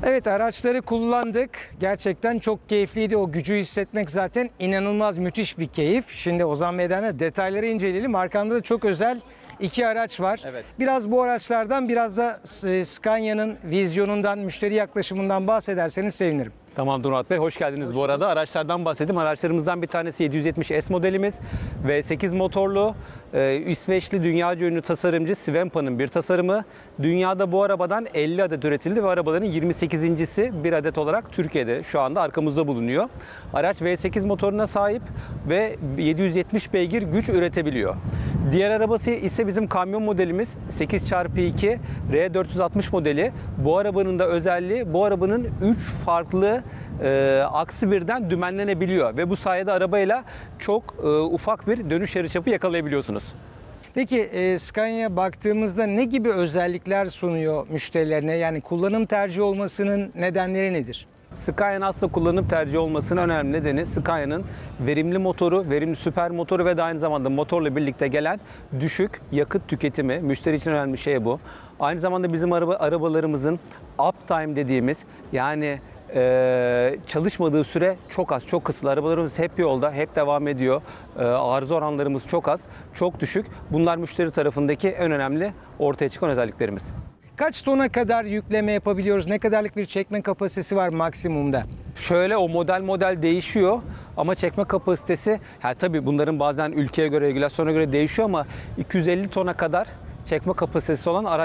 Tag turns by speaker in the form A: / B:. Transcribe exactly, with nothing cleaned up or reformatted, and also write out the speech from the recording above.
A: Evet, araçları kullandık. Gerçekten çok keyifliydi. O gücü hissetmek zaten inanılmaz müthiş bir keyif. Şimdi Ozan Bey'den de detayları inceleyelim. Arkamda da çok özel iki araç var.
B: Evet.
A: Biraz bu araçlardan, biraz da Scania'nın vizyonundan, müşteri yaklaşımından bahsederseniz sevinirim.
B: Tamam Murat Bey, hoş geldiniz. Hoş bu arada araçlardan bahsedeyim. Araçlarımızdan bir tanesi yedi yüz yetmiş S modelimiz. V sekiz motorlu, e, İsveçli dünyaca ünlü tasarımcı Svenpa'nın bir tasarımı. Dünyada bu arabadan elli adet üretildi ve arabaların yirmi sekizincisi bir adet olarak Türkiye'de şu anda arkamızda bulunuyor. Araç V sekiz motoruna sahip ve yedi yüz yetmiş beygir güç üretebiliyor. Diğer arabası ise bizim kamyon modelimiz sekiz çarpı iki R dört yüz altmış modeli. Bu arabanın da özelliği, bu arabanın üç farklı e, aksi birden dümenlenebiliyor ve bu sayede arabayla çok e, ufak bir dönüş yarıçapı yakalayabiliyorsunuz.
A: Peki e, Scania'ya baktığımızda ne gibi özellikler sunuyor müşterilerine? Yani kullanım tercih olmasının nedenleri nedir?
B: Scania'nın aslında kullanım tercih olmasının önemli nedeni Scania'nın verimli motoru, verimli süper motoru ve de aynı zamanda motorla birlikte gelen düşük yakıt tüketimi. Müşteri için önemli şey bu. Aynı zamanda bizim araba, arabalarımızın uptime dediğimiz, yani Ee, çalışmadığı süre çok az, çok kısıtlı. Arabalarımız hep yolda, hep devam ediyor. Ee, arıza oranlarımız çok az, çok düşük. Bunlar müşteri tarafındaki en önemli ortaya çıkan özelliklerimiz.
A: Kaç tona kadar yükleme yapabiliyoruz? Ne kadarlık bir çekme kapasitesi var maksimumda?
B: Şöyle, o model model değişiyor ama çekme kapasitesi, yani tabii bunların bazen ülkeye göre, regülasyona göre değişiyor ama iki yüz elli tona kadar çekme kapasitesi olan araç